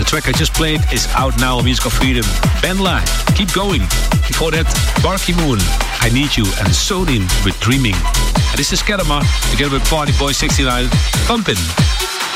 track I just played is out now on Music of Freedom. Benla, Keep Going. Before that, Barky Moon, I Need You, and Sodin with Dreaming. And this is Kedama, together with Party Boy 69, Pumpin'.